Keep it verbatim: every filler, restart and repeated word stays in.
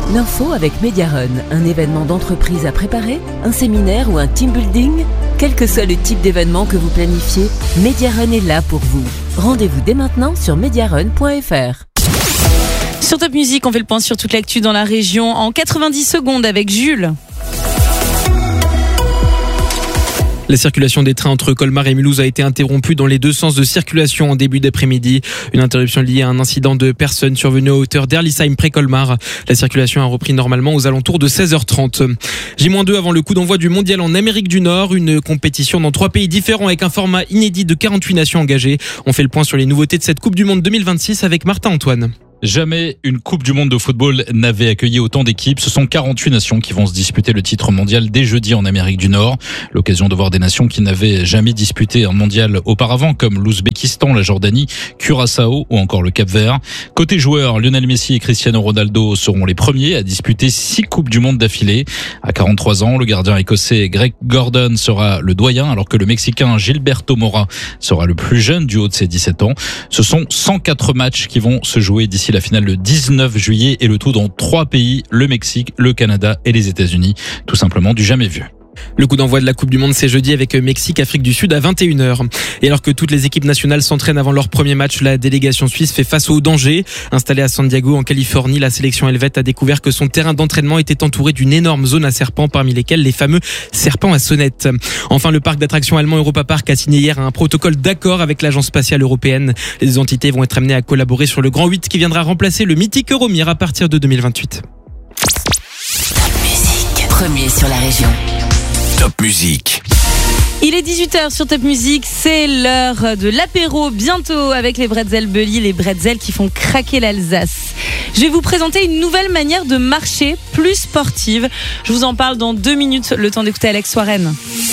L'info avec Mediarun, un événement d'entreprise à préparer, un séminaire ou un team building. Quel que soit le type d'événement que vous planifiez, Mediarun est là pour vous. Rendez-vous dès maintenant sur mediarun point f r. Sur Top Music, on fait le point sur toute l'actu dans la région en quatre-vingt-dix secondes avec Jules. La circulation des trains entre Colmar et Mulhouse a été interrompue dans les deux sens de circulation en début d'après-midi. Une interruption liée à un incident de personnes survenu à hauteur d'Erlisheim près Colmar. La circulation a repris normalement aux alentours de seize heures trente. J deux avant le coup d'envoi du mondial en Amérique du Nord. Une compétition dans trois pays différents avec un format inédit de quarante-huit nations engagées. On fait le point sur les nouveautés de cette Coupe du Monde deux mille vingt-six avec Martin Antoine. Jamais une Coupe du Monde de football n'avait accueilli autant d'équipes. Ce sont quarante-huit nations qui vont se disputer le titre mondial dès jeudi en Amérique du Nord. L'occasion de voir des nations qui n'avaient jamais disputé un mondial auparavant, comme l'Ouzbékistan, la Jordanie, Curaçao ou encore le Cap-Vert. Côté joueurs, Lionel Messi et Cristiano Ronaldo seront les premiers à disputer six Coupes du Monde d'affilée. À quarante-trois ans, le gardien écossais Greg Gordon sera le doyen, alors que le Mexicain Gilberto Mora sera le plus jeune du haut de ses dix-sept ans. Ce sont cent quatre matchs qui vont se jouer d'ici la finale le dix-neuf juillet et le tout dans trois pays, le Mexique, le Canada et les États-Unis. Tout simplement du jamais vu. Le coup d'envoi de la Coupe du Monde, c'est jeudi avec Mexique, Afrique du Sud à vingt et une heures. Et alors que toutes les équipes nationales s'entraînent avant leur premier match, la délégation suisse fait face au danger. Installée à San Diego, en Californie, la sélection helvète a découvert que son terrain d'entraînement était entouré d'une énorme zone à serpents, parmi lesquels les fameux serpents à sonnettes. Enfin, le parc d'attractions allemand Europa Park a signé hier un protocole d'accord avec l'Agence spatiale européenne. Les entités vont être amenées à collaborer sur le Grand huit qui viendra remplacer le mythique Euromir à partir de deux mille vingt-huit. Top Music, premier sur la région. Top Music. Il est dix-huit heures sur Top Music, c'est l'heure de l'apéro bientôt avec les bretzels Bully, les bretzels qui font craquer l'Alsace. Je vais vous présenter une nouvelle manière de marcher plus sportive. Je vous en parle dans deux minutes, le temps d'écouter Alex Warren.